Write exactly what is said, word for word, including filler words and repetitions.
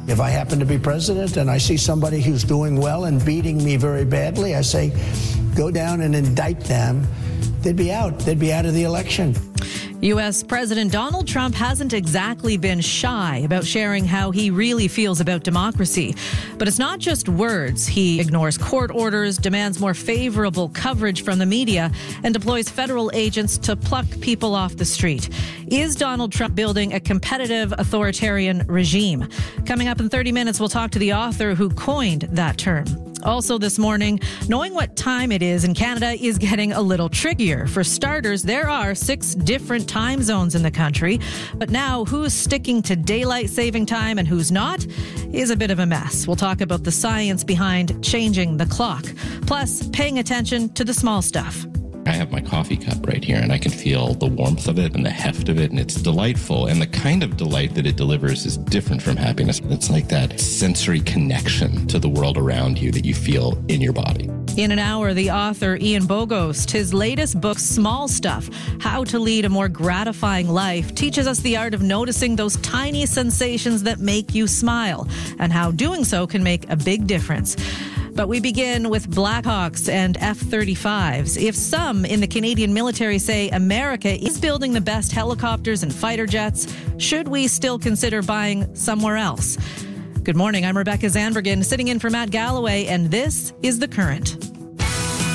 If I happen to be president and I see somebody who's doing well and beating me very badly, I say, go down and indict them. They'd be out. They'd be out of the election. U S. President Donald Trump hasn't exactly been shy about sharing how he really feels about democracy. But it's not just words. He ignores court orders, demands more favorable coverage from the media, and deploys federal agents to pluck people off the street. Is Donald Trump building a competitive authoritarian regime? Coming up in thirty minutes, we'll talk to the author who coined that term. Also this morning, knowing what time it is in Canada is getting a little trickier. For starters, there are six different time zones in the country. But now, who's sticking to daylight saving time and who's not is a bit of a mess. We'll talk about the science behind changing the clock, plus paying attention to the small stuff. I have my coffee cup right here, and I can feel the warmth of it and the heft of it, and it's delightful. And the kind of delight that it delivers is different from happiness. It's like that sensory connection to the world around you that you feel in your body. In an hour, the author Ian Bogost, his latest book, Small Stuff, How to Lead a More Gratifying Life, teaches us the art of noticing those tiny sensations that make you smile and how doing so can make a big difference. But we begin with Blackhawks and F thirty-fives. If some in the Canadian military say America is building the best helicopters and fighter jets, should we still consider buying somewhere else? Good morning, I'm Rebecca Zandbergen, sitting in for Matt Galloway, and this is The Current.